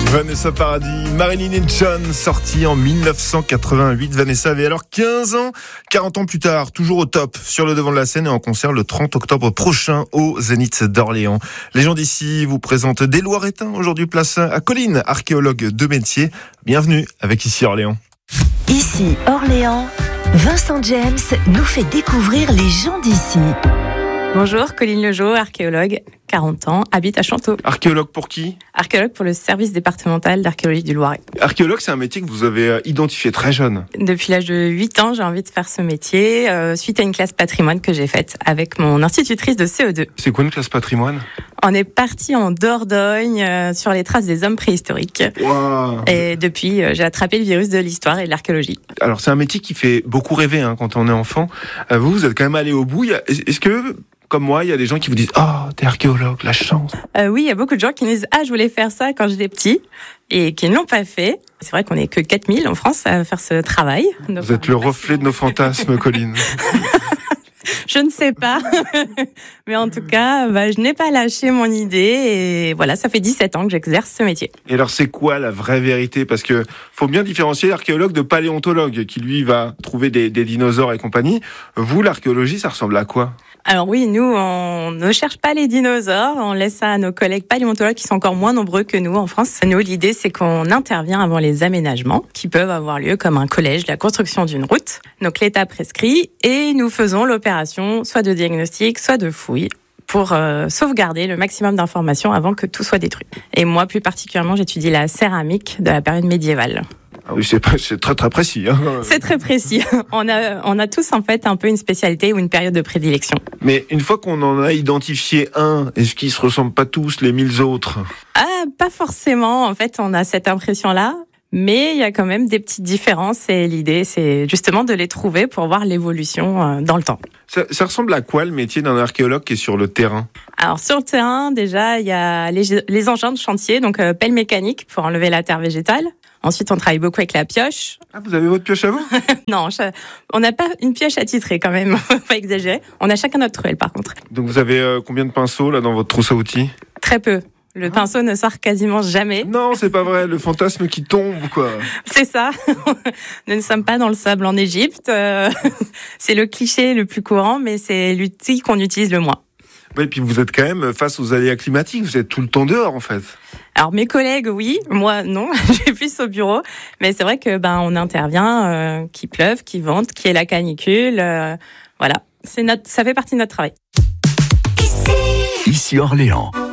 Vanessa Paradis, Marilyn et John, sorti en 1988. Vanessa avait alors 15 ans, 40 ans plus tard, toujours au top, sur le devant de la scène et en concert le 30 octobre prochain au Zénith d'Orléans. Les gens d'ici vous présentent des Loiretains, aujourd'hui place à Colline, archéologue de métier. Bienvenue avec Ici Orléans. Ici Orléans, Vincent James nous fait découvrir les gens d'ici. Bonjour, Colline Lejeau, archéologue, 40 ans, habite à Chanteau. Archéologue pour qui ? Archéologue pour le service départemental d'archéologie du Loiret. Archéologue, c'est un métier que vous avez identifié très jeune. Depuis l'âge de 8 ans, j'ai envie de faire ce métier, suite à une classe patrimoine que j'ai faite avec mon institutrice de CE2. C'est quoi une classe patrimoine ? On est parti en Dordogne, sur les traces des hommes préhistoriques. Wow. Et depuis, j'ai attrapé le virus de l'histoire et de l'archéologie. Alors, c'est un métier qui fait beaucoup rêver quand on est enfant. Vous êtes quand même allé au bout. Est-ce que... Comme moi, il y a des gens qui vous disent « Oh, t'es archéologue, la chance !» Oui, il y a beaucoup de gens qui me disent « Ah, je voulais faire ça quand j'étais petit » et qui ne l'ont pas fait. C'est vrai qu'on n'est que 4000 en France à faire ce travail. Vous êtes le reflet de nos fantasmes, Colline. Je ne sais pas. Mais en tout cas, je n'ai pas lâché mon idée et voilà, ça fait 17 ans que j'exerce ce métier. Et alors, c'est quoi la vraie vérité ? Parce que faut bien différencier l'archéologue de paléontologue qui, lui, va trouver des dinosaures et compagnie. Vous, l'archéologie, ça ressemble à quoi ? Alors oui, nous, on ne cherche pas les dinosaures, on laisse ça à nos collègues paléontologues qui sont encore moins nombreux que nous en France. Nous, l'idée, c'est qu'on intervient avant les aménagements qui peuvent avoir lieu comme un collège, la construction d'une route. Donc l'État prescrit et nous faisons l'opération soit de diagnostic, soit de fouille pour sauvegarder le maximum d'informations avant que tout soit détruit. Et moi, plus particulièrement, j'étudie la céramique de la période médiévale. Ah oui, c'est très très précis. C'est très précis. On a tous en fait un peu une spécialité ou une période de prédilection. Mais une fois qu'on en a identifié un, est-ce qu'ils se ressemblent pas tous les 1000 autres ? Pas forcément. En fait, on a cette impression-là. Mais il y a quand même des petites différences et l'idée, c'est justement de les trouver pour voir l'évolution dans le temps. Ça ressemble à quoi le métier d'un archéologue qui est sur le terrain ? Alors sur le terrain, déjà, il y a les engins de chantier, donc pelle mécanique pour enlever la terre végétale. Ensuite, on travaille beaucoup avec la pioche. Ah, vous avez votre pioche à vous ? Non, on n'a pas une pioche attitrée quand même, faut pas exagérer. On a chacun notre truelle par contre. Donc vous avez combien de pinceaux là dans votre trousse à outils ? Très peu. Le pinceau ne sort quasiment jamais. Non, c'est pas vrai, le fantasme qui tombe, quoi. C'est ça. Nous ne sommes pas dans le sable en Égypte. C'est le cliché le plus courant, mais c'est l'outil qu'on utilise le moins. Oui, et puis vous êtes quand même face aux aléas climatiques, vous êtes tout le temps dehors, en fait. Alors mes collègues, oui, moi non, je suis plus au bureau, mais c'est vrai que on intervient, qu'il pleuve, qu'il vente, qu'il y ait la canicule, voilà, ça fait partie de notre travail. Ici Orléans.